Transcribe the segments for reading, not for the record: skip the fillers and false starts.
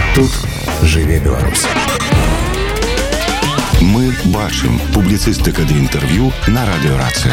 Тут жыве Беларусь. Мы бачым публіцыстыка ды інтэрв'ю на радыёрацыя.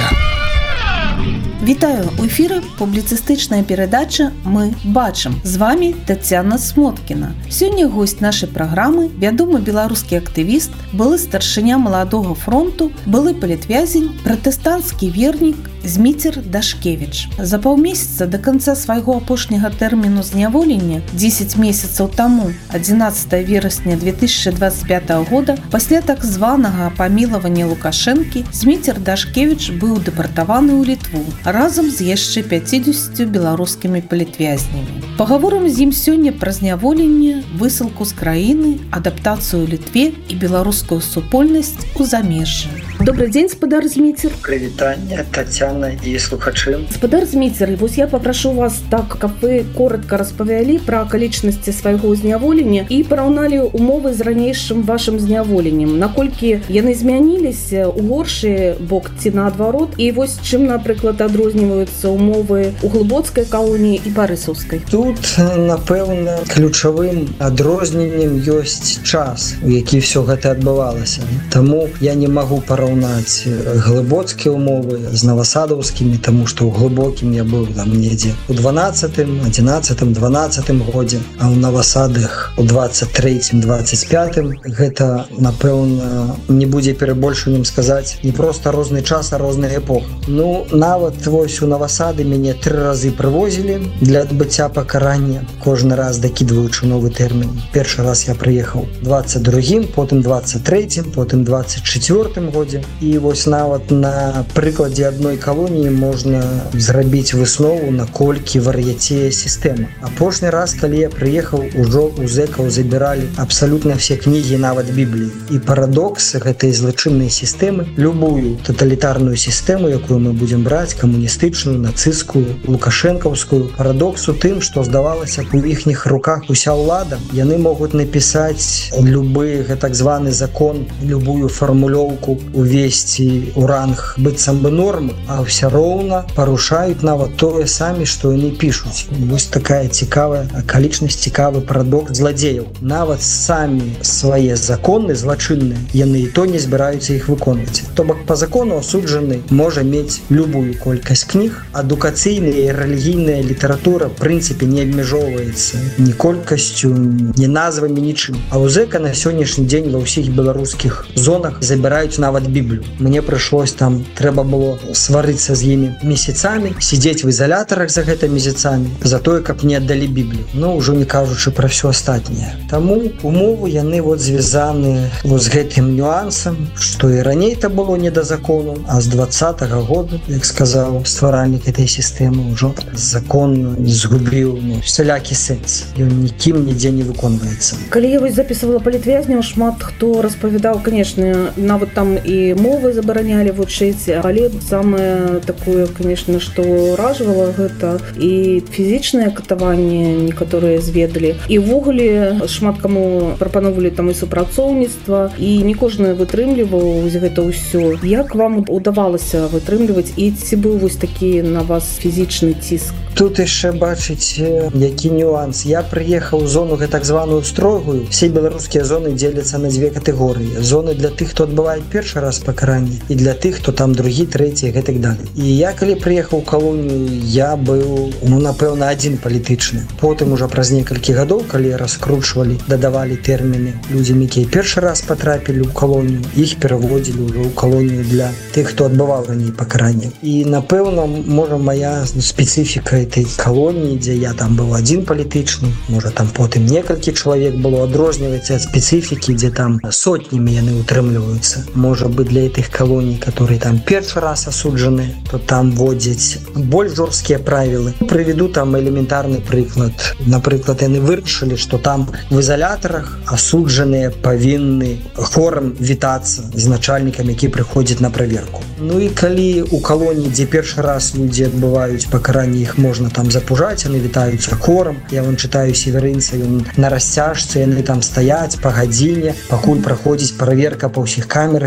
Вітаю, у эфіры публіцыстычная перадача «Мы бачым». З вами Тацяна Смоткіна. Сёння госць нашай праграмы, вядомы беларускі актывіст, былы старшыня маладога фронту, былы палітвязень, пратэстанцкі вернік Зміцер Дашкевіч. За паўмесяца да канца свайго апошняга тэрміну зняволення, 10 месяцаў таму, 11 верасня 2025 года, пасля так званага памілавання Лукашэнкі, Зміцер Дашкевіч быў дэпартаваны ў Літву разам з яшчэ 50 беларускімі палітвязнямі. Пагаворым з ім сёння пра зняволенне, высылку з краіны, адаптацыю ў Літве і беларускую супольнасць у замежжы. Добрый дзень, спадар Зміцер. Прывітанне, Тацяна і слухачы. Спадар Зміцер, вось я папрашу вас так, каб вы коротка распавялі пра акалічнасці свайго зняволення і параўналі умовы з ранейшым вашым зняволеннем. Наколькі яны змяніліся ў горшы бок ці наадварот? І вось чым, напрыклад, адрозніваюцца умовы ў глыбоцкай калоніі і барысаўскай? Тут, напэўна, ключавым адрозненнем ёсць час, у які ўсё гэта адбывалася. Таму я не магу параўнаць глыбоцкія умовы з навасадаўскімі, таму што ў глыбокім я быў там недзе у 12-м, 11-м, 12-м годзе, а ў навасадах у 23-м, 25-м гэта, напэўна, не будзе перабольшаннем сказаць не проста розны час, а розная эпоха. Ну, нават вось у навасады мяне 3 разы прывозілі для адбыцця пакарання, кожны раз дакідваючы новы тэрмін. Першы раз я прыехаў 22-м, потым 23-м, потым 24-м годзе. І вось нават на прыкладзе адной калоніі можна зрабіць выснову, наколькі вар'яцее сістэма. Апошні раз, калі я прыехаў, ужо у зэкаў забіралі абсалютна все кнігі, нават Бібліі. І парадокс гэтай злачыннай сістэмы, любую таталітарную сістэму, якую мы будзем браць, камуністычную, нацысцкую, лукашэнкаўскую, парадокс у тым, што здавалася б у іхніх руках уся ўлада, яны могуць напісаць любы так званы закон, любую фармулёўку увесці ў ранг быццам бы нормы, а ўсё роўна парушаюць нават тое самі, што яны пішуць. Вось такая цікавая акалічнасць, цікавы парадокс зладзеяў. Нават самі свае законы злачынныя, яны і то не збіраюцца іх выконваць. То бок па закону асуджаны можа мець любую колькасць кніг, адукацыйная і рэлігійная літаратура в прынцыпе не абмяжоўваецца ні колькасцю, ні назвамі, нічым. А ў зэка на сённяшні дзень ва ўсіх беларускіх зонах забіраюць нават Біблію. Мне прыйшлось там, трэба было сварыцца з імі месяцамі, сидзець в изолятарах за гэта месяцамі, за тое, каб не аддалі Біблію. Ну, ўжо не кажучы пра ўсё астатняе. Таму умовы яны вот звязаны вот з гэтым нюансам, што і раней-то было не да закону, а з 20-го года, як сказаў стваральнік этой сістэмы, ўжо закон згубіў всялякі сэнс. Ён нікім нідзе не выконваецца. Калі я вось записывала палітвязняў, шмат хто распавядаў, конечно, нават там і мовы забаранялі вучыць, але самае такое, конечно, што ўражвала гэта і фізічнае катаванне некаторыя зведалі. І ўвогуле шмат каму прапановвалі там і супрацоўніцтва, і не кожны вытрымліваў гэта ўсё. Як вам удавалася вытрымліваць, і ці быў вось такі на вас фізічны ціск? Тут яшчэ бачыць, які нюанс. Я прыехаў у зону так званую строгую. Все беларускія зоны дзеляцца на 2 катэгорыі. Зоны для тых, хто адбывае першы раз пакаранне, і для тых, хто там другі, трэці, гэтак далей. І я, калі прыехаў у калонію, я быў, напэўна, адзін палітычны. Потым ужо праз некалькі гадоў, калі раскручвалі, дадавалі тэрміны людзям, якія першы раз патрапілі ў калонію, іх пераводзілі ўжо ў калонію для тых, хто адбываў раней пакаранне. І, напэўна, можа, моя спецыфіка этой калоніі, дзе я там быў адзін палітычны, можа, там потым некалькі чалавек было, адрозніваецца ад спецыфікі, дзе там сотнямі яны утрымліваюцца. Можа быць, для этих калоній, которые там першы раз асуджаны, то там вводзяць больш жорсткія правілы. Прыведу там элементарны прыклад. Напрыклад, яны вырашылі, што там в изолятарах асуджаныя павінны хорам вітацца з начальнікам, які прыходзіць на праверку. Ну і калі у калоніі, дзе першы раз людзі адбываюць пакаранне, іх можна там запужаць, яны вітаюцца хорам. Я вон чытаю северынца, ён на расцяжцы, яны там стаяць па гадзіне, пакуль праходзіць праверка па ўсіх камерах, яны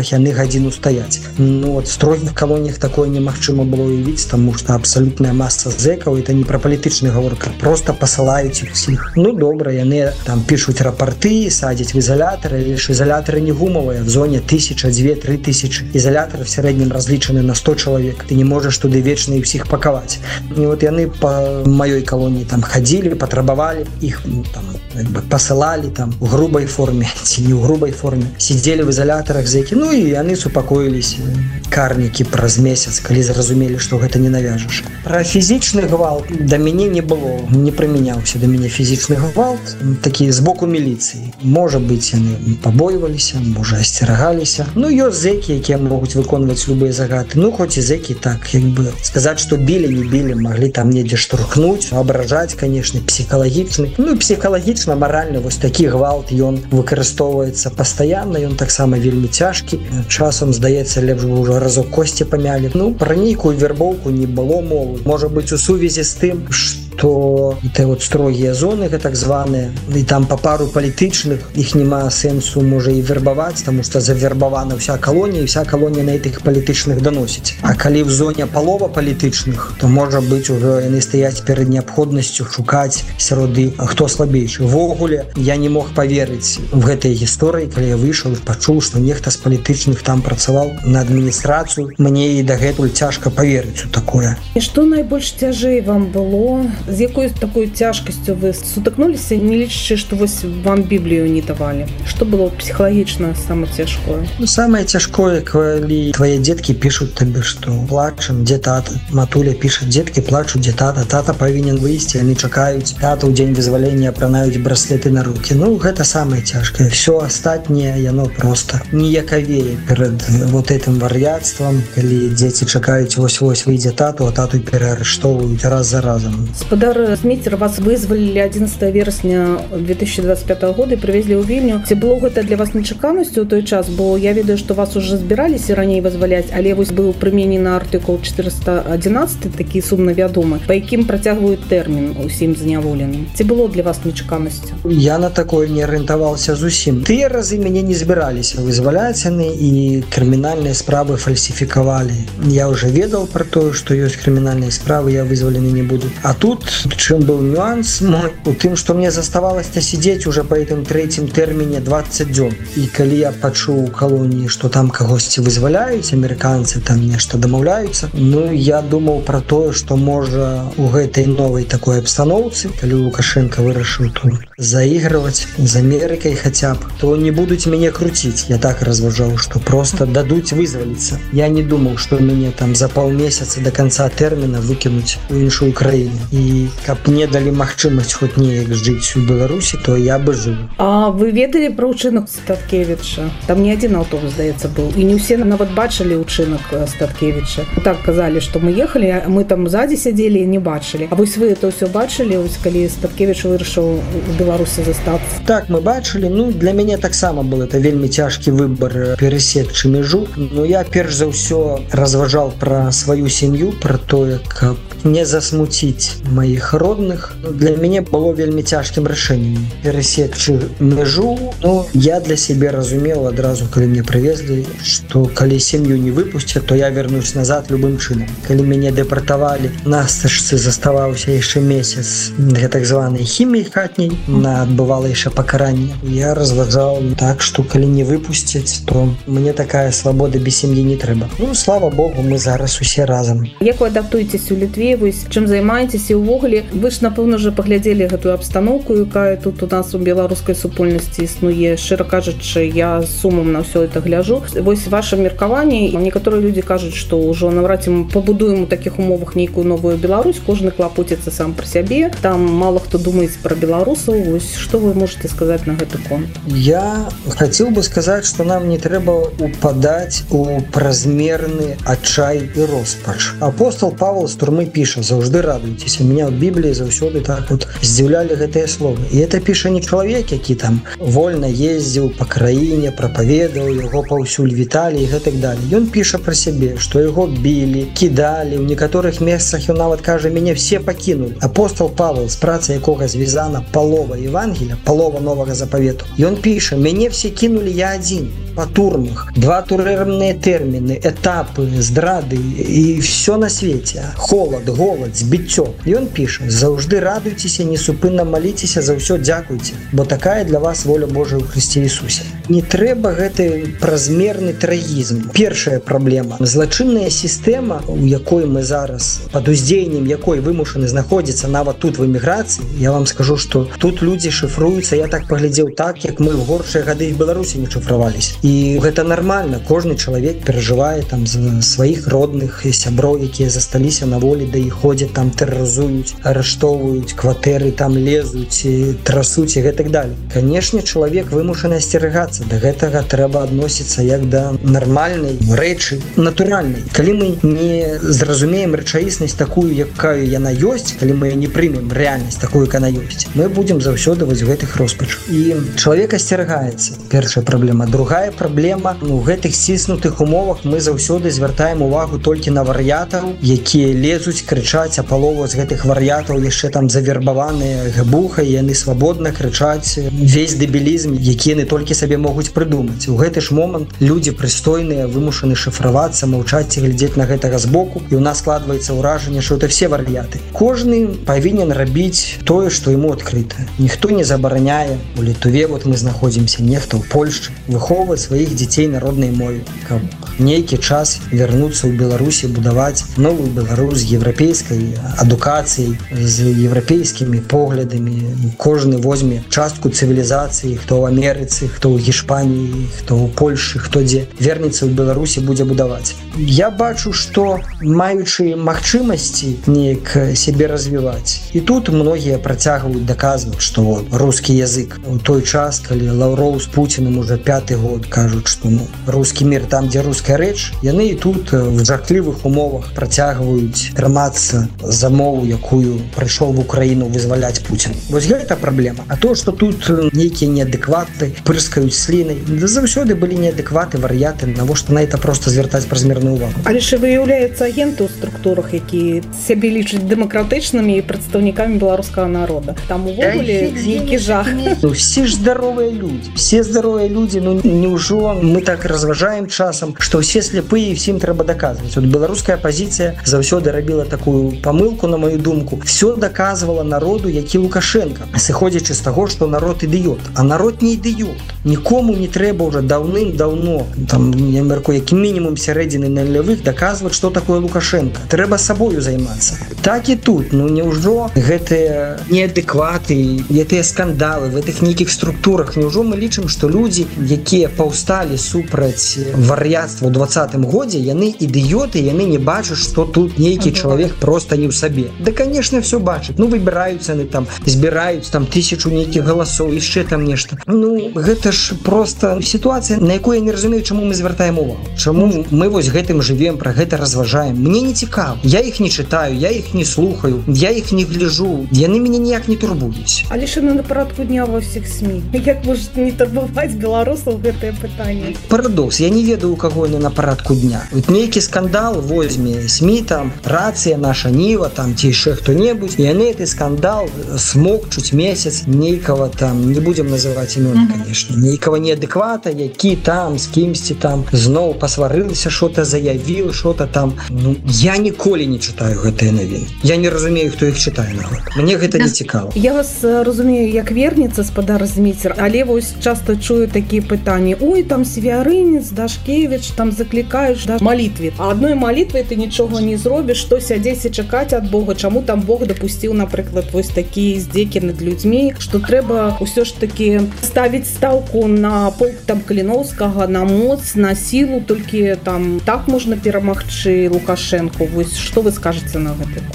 гадзіну стаяць. Ну вот в строгіх калоніях такое немагчыма было уявіць, таму што абсалютная маса зэкаў, это не пра палітычны гаворка, просто пасылаюць усіх. Ну добра, яны там пішуць рапорты, садзяць в изолятары, лишь изоляторы не гумовые, в зоне 1000, 2, 3000. Изоляторы в среднем различаны на 100 человек. Ты не можешь туда вечно и всех паковать. И вот яны по моей колонии там ходили, потребовали, их там посылали там в грубой форме, не в грубой форме. Сидели в изоляторах зэки, ну и они супокоились. Карники праз месяц, коли зразумели, что это не навяжешь. Про физичный гвалт до меня не было, не применялся до меня физичный гвалт, такие сбоку милиции. Может быть, они побоивались, может, остерегались. Ну, есть зэки, которые могут выполнять любые загады. Ну, хоть и зэки так, как бы сказать, что били, не били, могли там негде штурхнуть, ображать, конечно, психологично. Ну, и психологично, морально, вот такий гвалт, он выкарыстоўваецца постоянно, он так само вельмі тяжкий. Часом, здаецца, лепш бы уже разок кости помяли. Ну, про нейкую вербовку не было мовы. Может быть, у сувязі з тым, что это вот строгие зоны, так званые, и там по пару политичных, их нема сенсу може и вербовать, потому что завербована вся колония, и вся колония на этих политичных доносить. А коли в зоне полова политичных, то может быть уже они стоять перед необходностью шукать среди кто слабейший. В огуле я не мог поверить в этой истории, когда я вышел и почул, что нехто с политичных там працавал на администрацию. Мне и дагэтуль тяжко поверить в такое. И что наибольш цяжэй вам было? З якой такой тяжкостью вы сутыкнулись, не лічачы, что вам Библию не давали? Что было психологично самое тяжкое? Ну, самое тяжкое, когда твои детки пишут тебе, что плачем, где тата. Матуля пишет, детки плачут, где тата. Тата повинен выйти, они чекают. Тата в день вызволения пронают браслеты на руки. Ну, это самое тяжкое. Все остальное, оно просто ніяковее перед вот этим вар'яцтвом, когда дети чекают, ось-ось выйдет тату, а тату переарештовывают раз за разом. Гаспадар Зміцер, вас вызвалілі 11 верасня 2025 года і прывезлі ў Вільню. Ці было гэта для вас нечаканасцю ў той час? Бо я ведаю, што вас уже збіраліся раней вызваляць, але вось быў прыменены артыкул 411, такі сумна вядомы, па якім працягваюць тэрмін усім зняволеным. Ці было для вас нечаканасцю? Я на такое не арыентаваўся зусім. Тыя разы мяне не збіраліся вызваляць яны і крымінальныя справы фальсіфікавалі. Я уже ведаў про тое, што ёсць крымінальныя справы, я вызвалены не буду. А тут, чым был нюанс мой, у тым, што мне заставалася сидзець уже по этим третьем тэрміне 20 дзён. І калі я пачуў у калоніі, што там кагосьці вызваляюць, амерыканцы там нешта дамаўляюцца, ну, я думаў про тое, што можа у гэтай новай такой абстаноўцы, калі Лукашенко вырашыў то заігрываць з Амерыкай хаця б, то не будуць мяне круціць. Я так разважаў, што просто дадуць вызваліцца. Я не думаў, што мяне там за паўмесяца до конца тэрміна выкінуць у іншую краіну. І каб мне далі магчымасць хоць неяк жыць у Беларусі, то я бы жыў. А вы ведалі пра ўчынак Статкевіча? Там не адзін аўтобус, здаецца, быў. І не ўсе нават бачылі ўчынак Статкевіча. Так казалі, што мы ехалі, мы там ззаді сядзелі і не бачылі. А вось вы это ўсё бачылі, ось калі Статкевіч вырашыў у Беларусі застацца? Так, мы бачылі. Ну, для мяне таксама был это вельмі цяжкі выбар перасекчы мяжу. Но я перш за ўсё разважаў пра сваю сям'ю, пра тое, каб не засмуціць моих родных. Для мяне было вельмі цяжкім рашэннем перасекчы мяжу. Ну, я для себе разумел адразу, калі мне прывезлі, што калі сям'ю не выпусцяць, то я вернусь назад любым чынам. Калі мяне дэпартавалі, на стажцы заставаўся яшчэ месяц для так званай хіміі хатняй, на адбывала яшчэ пакаранне. Я разважаў так, што калі не выпусцяць, то мне такая свабода без сям'і не трэба. Ну, слава Богу, мы зараз усе разам. Як вы адаптуецеся ў Літве? Вось чым займаецеся ўвогуле? Вы ж, напэўна, уже паглядзелі гэтую абстаноўку, якая тут у нас у беларускай супольнасці існуе. Шчыра кажучы, я з сумам на ўсё это гляджу. Вось ваше меркаванне. Некаторыя людзі кажуць, што ўжо наўрад ці мы пабудуем у такіх умовах нейкую новую Беларусь, кожны клапоціцца сам пра сябе. Там мала хто думаюць пра беларусаў. Вось што вы можете сказаць на гэты конт? Я хацеў бы сказаць, што нам не трэба упадаць у празмерны адчай і роспач. Апостол Павел з турмы піша: заўжды радуйцеся. Мне меня в Бібліі заўсёды так вот здзіўлялі гэтыя словы. І это піша не чалавек, які там вольна ездзіў па краіне, прапаведаў, яго паўсюль віталі і гэтак далее. Ён піша пра сябе, што яго білі, кідалі, у некаторых месцах ён нават кажа, мяне все пакінулі. Апостол Павел, з працы якога звязана палова Евангелія, палова Новага Запавету, ён піша, мяне все кінулі, я адзін, па турмах, 2 турэмныя тэрміны, этапы, здрады і все на свеце, холад, голад, збіццё. Ён піша, заўжды радуйцеся, несупынна маліцеся, за ўсё дзякуйце, бо такая для вас воля Божая ў Хрысце Ісусе. Не трэба гэты празмерны трагізм. Першая праблема. Злачынная сістэма, у якой мы зараз, пад уздзеяннем якой вымушаны знаходзіцца нават тут в эміграцыі, я вам скажу, што тут людзі шыфруюцца, я так паглядзеў так, як мы в горшыя гады в Беларусі не шыфраваліся. І гэта нармальна, кожны чалавек перажывае там за сваіх родных сяброў, якія засталіся на волі, да і ходзяць там, тэрарызуюць, арыштоўваюць, кватэры там лезуць, трасуць і гэтак далее. Канешне, чалавек вымушаны асцерагацца, да гэтага трэба адносіцца як да нармальнай рэчы, натуральнай. Калі мы не зразумеем рэчаіснасць такую, якая яна ёсць, калі мы не прымем рэальнасць такую, як яна ёсць, мы будзем заўсёды вось гэтых роспачах. І чалавек асцерагаецца. Першая праблема. Другая праблема, у гэтых сціснутых умовах мы заўсёды звяртаем увагу толькі на вар'ятаў, якія лезуць, крычаць, а палова з гэтых вар'ятаў яшчэ там завербаваныя гэбухай, яны свабодна крычаць весь дэбілізм, які яны толькі сабе могуць прыдумаць. У гэты ж момант людзі прыстойныя вымушаны шыфравацца, маўчаць і глядзець на гэтага збоку, і ў нас складваецца ўражанне, што это все вар'яты. Кожны павінен рабіць тое, што яму адкрыта. Ніхто не забараняе. У Літве вот мы знаходзімся, нехта ў Польшчы выхоўваць сваіх дзяцей на роднай мове, каб нейкі час вярнуцца ў Беларусі, будаваць новую Беларусь з еўрапейскай адукацыяй, з еўрапейскімі поглядамі. Кожны возьме частку цывілізацыі, хто ў Амерыцы, хто ў Гішпаніі, хто ў Польшчы, хто дзе вернецца ў Беларусі, будзе будаваць. Я бачу, што маючы магчымасці неяк сябе развіваць. І тут многія працягваюць даказваць, што рускі язык у той час, калі Лаўроў з Пуціным уже 5-й год кажуць, што рускі мір там, дзе руская рэч, яны і тут в жахлівых умовах працягваюць трымацца за мову, якую прыйшоў в Украіну вызваляць Пуцін. Вось гэта праблема. А то, што тут нейкія неадэкваты прыскаюць слінай, заўсёды былі неадэкваты, вар'яты, навошта на это просто звяртаць празмерную увагу. Але ж выяўляюцца агенты ў структурах, якія сябе лічаць дэмакратычнымі і прадстаўнікамі беларускага народа. Там увогуле нейкі жах. Все ж здаровыя людзі. Все здаровыя людзі, неужо мы так разважаем часам, што ўсе слепыя і всім трэба даказваць. Вот беларуская апазіцыя заўсёды рабіла такую памылку, на мою думку. Все даказвала народу, які Лукашенко, сыходзячы з таго, што народ ідыёт. А народ не ідыёт. Нікому не трэба ўжо даўным-даўно, там, я мяркую, як мінімум сярэдзіны нулявых, даказваць, што такое Лукашенко. Трэба сабою займацца. Так і тут. Няўжо гэтыя неадэкваты, гэтыя скандалы в гэтых нейкіх структурах, няўжо мы лічым, што людзі, якія паўсталі супраць вар'яцтва ў 20-м годзе, яны ідыёты, яны не бачаць, што тут нейкі чалавек проста не ў сабе. Да, конечно, все бачаць. Выбіраюцца яны там, збіраюць там 1000 нейкіх галасоў, яшчэ там нешта. Гэта ж просто сітуацыя, на якую я не разумею, чаму мы звяртаем увагу. Чаму мы вось гэтым жывем, пра гэта разважаем. Мне не цікава. Я іх не чытаю, я іх не слухаю, я іх не гляджу. Яны мяне ніяк не турбуюць. Але ж на парадку дня ва ўсіх СМІ. Як можна не турбаваць беларусаў гэтае пытанне? Парадокс. Я не ведаю, у каго яны на парадку дня. Вот нейкі скандал возьме СМІ, там, рацыя наша, Ніва, там, ці яшчэ хто-небудзь, і яны гэты скандал смокчуць месяц нейкага там, не будзем называць імёны, конечно, нейкага неадэквата, які там з кімсьці там зноў пасварылася, што-то заявіў, што-то там. Я ніколі не чытаю гэтыя навіны. Я не разумею, хто іх чытае нават. Мне гэта не цікава. Я вас разумею, як верніца, спадар Зміцер, але вось часто чую такія пытанні. Ой, там Свярынец, Дашкевіч, там заклікаеш да малітве. А адной малітвай ты нічога не зробіш, што сядзець і чакаць ад Бога. Чаму там Бог дапусціў, напрыклад, вось такія здзекі над людзьмі, што трэба ўсё ж такі ставіць стаўку на полк там Каліноўскага, на моц, на сілу, толькі там так можна перамагчы Лукашенко. Вось што вы скажаце на гэты конт?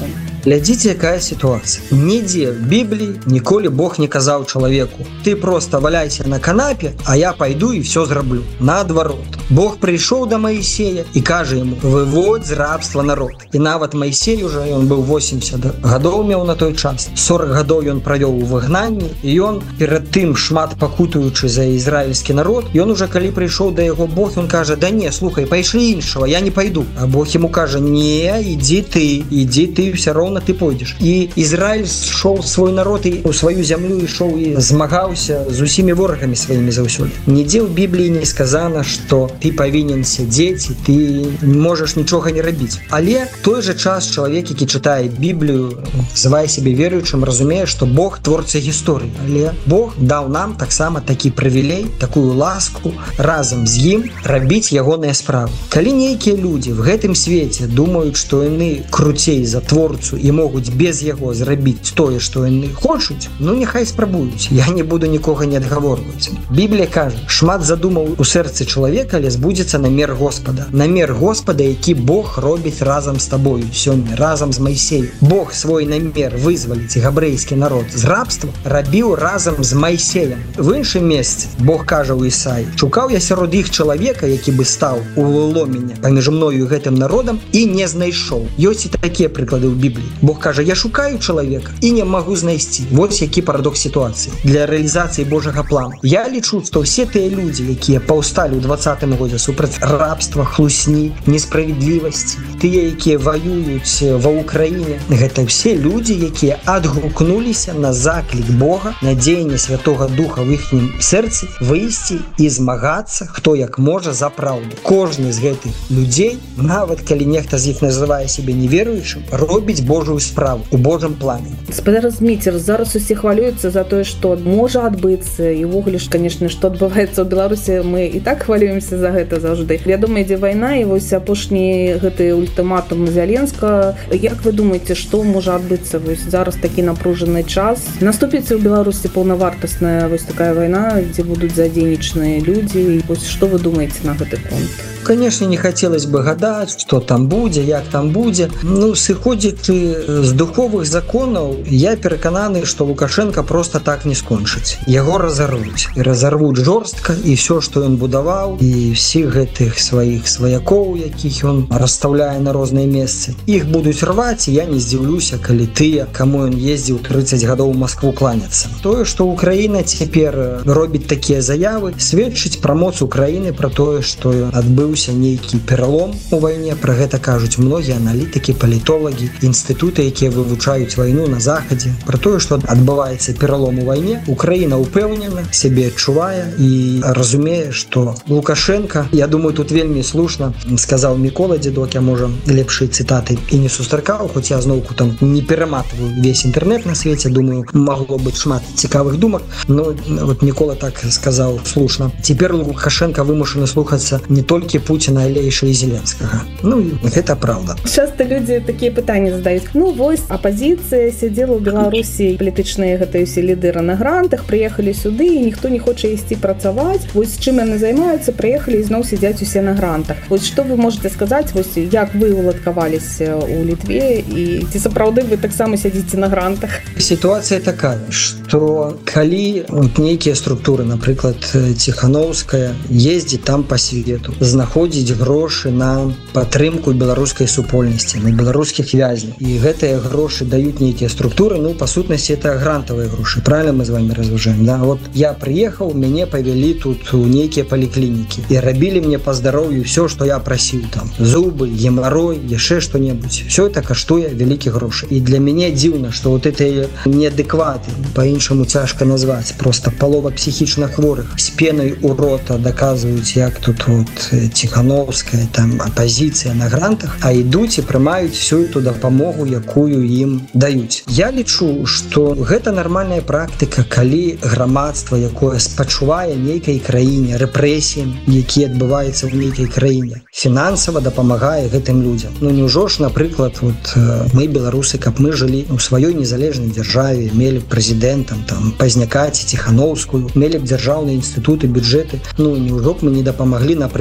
Глядзіце, якая сітуацыя. Нідзе в Бібліі ніколі Бог не казаў чалавеку: ты просто валяйся на канапе, а я пайду і все зраблю. Наадварот. Бог прыйшоў да Маісея і кажа яму: выводь з рабства народ. І нават Маісей уже, ён быў 80 гадоў меў на той час. 40 гадоў ён правёў у выгнанні, і ён перад тым шмат пакутуючы за ізраільскі народ, ён уже калі прыйшоў да яго Бог, ён кажа: да не, слухай, пайшлі іншого, я не пайду. А Бог ему кажа: не, ідзі ты, все роўна ты пойдзеш. І Ізраіль шоў свой народ і у сваю зямлю ішоў і змагаўся з усімі ворагамі сваімі заўсёды. Нідзе ў Бібліі не сказана, што ты павінен сядзець і ты можаш нічога не рабіць. Але той же час чалавек, які чытае Біблію, называе сябе веруючым, разумее, што Бог творца гісторыі. Але Бог даў нам таксама такі прывілей, такую ласку разам з ім рабіць ягоныя справы. Калі нейкія людзі в гэтым свеце думаюць, што яны круцей за творцу і могуць без яго зрабіць тое, што яны хочуць, ну няхай спрабуюць. Я не буду нікога не адгаворваць. Біблія кажа: шмат задумаў у сэрцы чалавека, але збудзецца намер Господа. Намер Господа, які Бог робіць разам з табою сёння, разам з Майсеем. Бог свой намер вызваліць габрэйскі народ з рабства рабіў разам з Майсеем. В іншым месцы Бог кажа ў Ісаі: шукаў я сярод іх чалавека, які бы стаў у выломенне паміж мною і гэтым народам, і не знайшоў. Ёсць і такія прыклады ў Бібліі. Бог кажа: я шукаю чалавека і не магу знайсці. Вось які парадокс сітуацыі. Для рэалізацыі Божага плану. Я лічу, што ўсе тыя людзі, якія паўсталі ў 20-м годзе супраць рабства, хлусні, несправедлівасці, тыя, якія ваююць ва Ўкраіне, гэта все людзі, якія адгукнуліся на заклік Бога, на дзеянне Святога Духа в іхнім сэрцы выйсці і змагацца, хто як можа, за праўду. Кожны з гэтых людзей, нават калі нехта з іх называе сябе неверуючым, робіць Божую справу у Божым плане. Спадар Зміцер, зараз усе хвалююцца за тое, што можа адбыцца, і ўвогуле ж, канешне, што адбываецца ў Беларусі, мы і так хвалюемся за гэта заўжды. Вядома, ідзе вайна, і вось апошні гэты ультыматум Зяленскага. Як вы думаеце, што можа адбыцца вось зараз такі напружаны час? Наступіць у Беларусі паўнавартасная вось такая вайна, дзе будуць задзейнічаныя людзі? Вось што вы думаеце на гэты конт? Конечно, не хотелось бы гадаць, што там будзе, як там будзе. Ну, сыходзячы з духовых законаў, я перакананы, што Лукашенко просто так не скончыць. Яго разарвуць. І разарвуць жорстка, і все, што ён будаваў, і всіх гэтых сваіх сваякоў, якіх ён расстаўляе на розныя месцы. Іх будуць рваць, і я не здзіўлюся, калі тыя, каму ён ездзіў 30 гадоў у Москву кланяцца. Тое, што Украіна цяпер робіць такія заявы, сведчыць пра моц Украіны, пра тое, што адбыў нейкі пералом у вайне. Пра гэта кажуць многія аналітыкі, палітолагі, інстытуты, якія вывучаюць вайну на захадзе. Пра тое, што адбываецца пералом у вайне, Украіна упэўнена, сябе адчувае і разумее, што Лукашенко, я думаю, тут вельмі слушна сказаў Мікола Дзедок, я можа лепшай цытаты і не сустракаў, хоць я зноўку там не пераматываю весь інтэрнэт на свеце, думаю, магло быць шмат цікавых думак, но вот Мікола так сказаў слушна. Цяпер Лукашенко вымушаны слухацца не толькі Путина, але яшчэ і Зеленскага. Ну, гэта праўда. Часта людзі такія пытанні задаюць. Ну, вось, апазіцыя сядзела ў Беларусі, палітычныя гэтыя ўсе лідэры на грантах, прыехалі сюды, і ніхто не хоча ісці працаваць. Вось чым яны займаюцца, прыехалі і зноў сядзяць усе на грантах. Вось што вы можете сказаць, вось як вы уладкаваліся ў Літве, і ці сапраўды вы таксама сядзіце на грантах? Сітуацыя такая, што калі нейкія структуры, напрыклад, Ціхановская, ездзіць там па свету, знаходзіць грошы на падтрымку беларускай супольнасці, на беларускіх вязняў. І гэтыя грошы даюць нейкія структуры, ну, па сутнасці, это грантавыя грошы. Правильно мы з вами разважаем, да? Вот я прыехаў, мяне павялі тут у нейкія паліклінікі і рабілі мне па здароўю ўсё, што я прасіў там. Зубы, гемарой, яшчэ што-небудзь. Всё это каштуе вялікіх грошай. І для мяне дзіўна, што вот это неадэкваты, па-іншаму цяжка назваць, просто палова псіхічна хворых з пенай у рота даказваюць, як тут вот Ціхановская, там апазіцыя на грантах, а ідуць і прымаюць всю эту дапамогу, якую ім даюць. Я лічу, што гэта нармальная практыка, калі грамадства, якое спачувае нейкай краіне, рэпрэсіям, якія адбываюцца ў нейкай краіне, фінансава дапамагае гэтым людзям. Ну, няўжо ж, напрыклад, вот мы, беларусы, каб мы жылі ў сваёй незалежнай дзяржаве, мелі б прэзідэнтам, там, Пазняка ці Ціхановскую, мелі б дзяржаўныя інстытуты, бюджэты, ну, няўжо б мы не дапамаглі, напрыклад, фінансава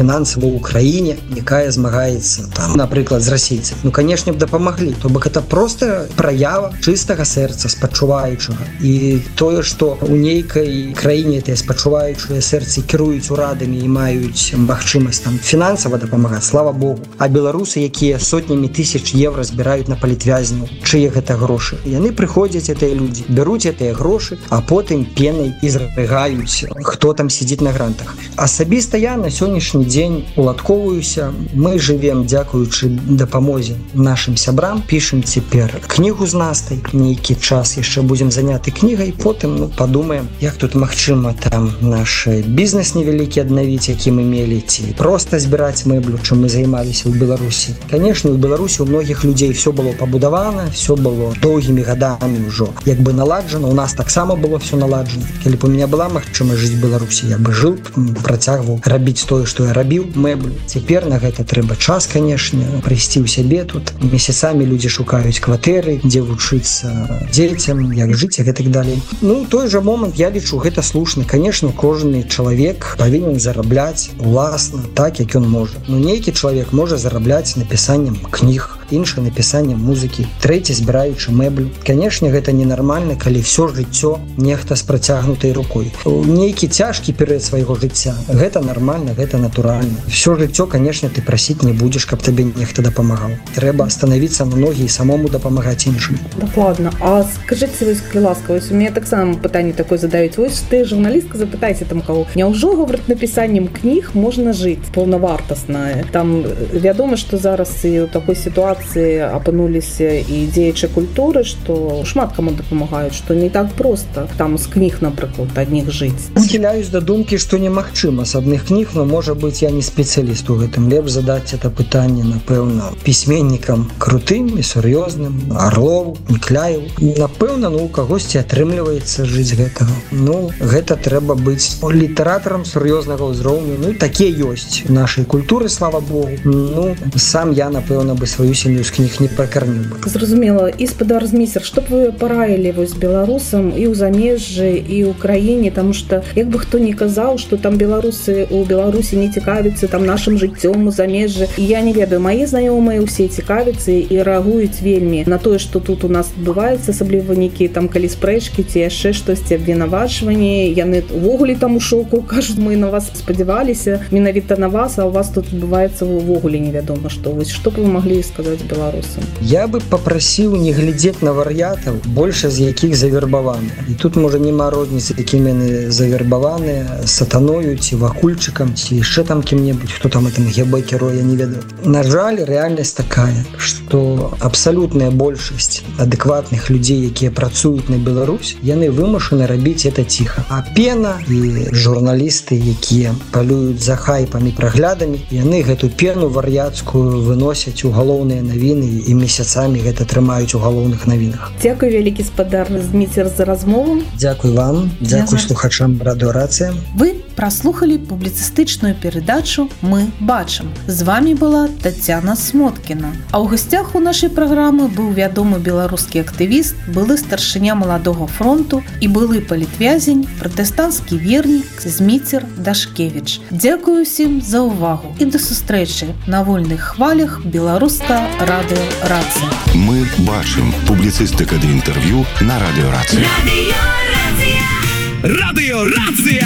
фінансава ў краіне, якая змагаецца там, напрыклад, з расейцамі. Ну, канешне б дапамаглі. То бок это проста праява чыстага сэрца, спачуваючага. І тое, што ў нейкай краіне тыя спачуваючыя сэрцы кіруюць урадамі і маюць магчымасць там фінансава дапамагаць, слава Богу. А беларусы, якія сотнямі тысяч евро збіраюць на палітвязняў, чые гэта грошы? Яны прыходзяць, гэтыя людзі, бяруць гэтыя грошы, а потым пенай і зрыгаюць, хто там сидзіць на грантах. Асабіста я на сённяшні дзень уладковаюся. Мы жывем дзякуючы дапамозе нашим сябрам, пішем цяпер кнігу з Настай, нейкі час яшчэ будзем заняты кнігай, потым падумаем, як тут магчыма там наш бізнес невялікі аднавіць, які мы мелі, ці проста збіраць мэблю, чым мы займаліся ў Беларусі. Канешне, у Беларусі у многіх людзей все было пабудавана, все было доўгімі гадамі ўжо як бы наладжана. У нас таксама было все наладжана. Калі б у меня была магчымасць жыць у Беларусі, я бы жыў, працягваў рабіць тое, што я рабіў, мэблю. Цяпер на гэта трэба час, канешне, прыйсці ў сябе тут. Месяцамі людзі шукаюць кватэры, дзе вучыцца дзецям, як жыць і гэтак далей. Ну, той жа момант, я лічу, гэта слушна. Канешне, кожны чалавек павінен зарабляць уласна так, як ён можа. Ну, нейкі чалавек можа зарабляць напісаннем кніг, іншы напісаннем музыкі, трэці збіраючы мэблю. Канешне, гэта ненармальна, калі все жыццё нехта з працягнутай рукой. Нейкі цяжкі перыяд свайго жыцця. Гэта нармальна, гэта натуральна. Все жыццё, канешне, ты прасіць не будзеш, каб табе нехта дапамагаў. Трэба становіцца на ногі і самому дапамагаць іншым. Дакладна. А скажыце, вось, калі ласка, вось у мяне таксама пытанне такое задаюць. Вось ты, журналістка, запытайся там каго. Няўжо, говорит, напісаннем кніг можна жыць паўнавартасна? Там вядома, што зараз і ў такой сітуацыі апынуліся і дзеячы культуры, што шмат каму дапамагаюць, што не так проста там з кніг, напрыклад, адних жыць. Ухіляюсь да думкі, што немагчыма з адных кніг, но, можа быць, я не спецыяліст у гэтым. Лепш задаць это пытанне, напэўна, пісьменнікам крутым і сур'ёзным, Арлоў, Некляеў. Напэўна, у кагосьці атрымліваецца жыць гэтага. Ну, гэта трэба быць літаратарам сур'ёзнага ўзроўню. Ну, такія ёсць у нашай культуры, слава Богу. Ну, сам я, напэўна, бы сваю сям'ю з кніг не пракарміў бы. Зразумела. І спадарзмейстер, што б вы параілі вось беларусам і ў замежжы, і ў краіне, таму што як бы хто не казаў, што там беларусы у Беларусі не цікавяцца там нашым жыццём у замежжы. І я не ведаю, мае знаёмыя ўсе цікавяцца і рэагуюць вельмі на тое, што тут у нас адбываецца, асабліва нейкія там калі спрэчкі ці яшчэ штосьці, абвінавачванні. Яны ўвогуле там у шоку, кажуць, мы на вас спадзяваліся, менавіта на вас, а у вас тут адбываецца ўвогуле невядома што. Вось што б вы маглі сказаць беларусам? Я бы папрасіў не глядзець на вар'ятаў, больше з якіх завербаваны. І тут можа няма розніцы, якімі яны завербаваныя, сатаною ці вакульчыкам, ці яшчэ там кім-небудзь, хто там этом ГБ-керой, я не ведаю. На жаль, рэальнасць такая, што абсалютная большасць адэкватных людзей, якія працуюць на Беларусь, яны вымушаны рабіць это ціха. А пена і журналісты, якія палююць за хайпамі, праглядамі, яны гэту пену вар'яцкую выносяць у галоўныя навіны і месяцамі гэта трымаюць у галоўных навінах. Дзякуй вялікі спадар Зміцер за размову. Дзякуй вам, дзякуй слухачам радыёрацыі. Вы праслухалі публіцыстычную перадачу «Мы бачым». З вами была Тацяна Смоткіна. А ў гасцях у нашай праграмы быў вядомы беларускі актывіст, былы старшыня Маладога фронту і былы палітвязень, пратэстанцкі вернік Зміцер Дашкевіч. Дзякую ўсім за ўвагу і да сустрэчы на вольных хвалях беларуска радыёрацыя. Мы бачым. Публіцыстыка ды інтэрв'ю на радыёрацыі. Радыёрацыя!